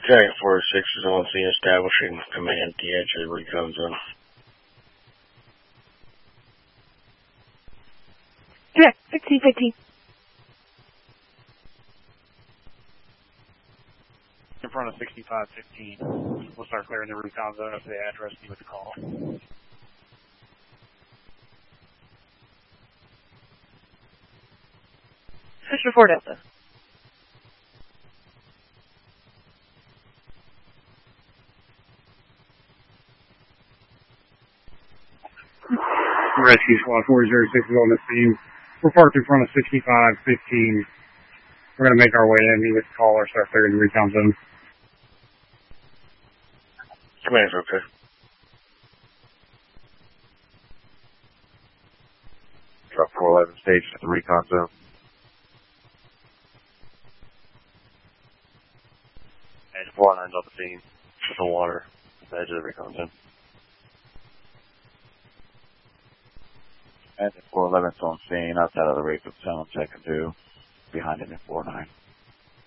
Lieutenant 46 is on scene establishing command at the edge of the recon zone. Yeah, 15. In front of 6515. We'll start clearing the recon zone up to the address you with the call. Push 4 Delta. Rescue Squad 406 is on the scene. We're parked in front of 6515. We're going to make our way in, meet with the caller, start clearing the recon zone. Command's okay. Drop 411 station at the recon zone. And 409's on the scene with the water at the edge of the recon zone. And 411's on scene outside of the recon zone, second 2, behind him in 49.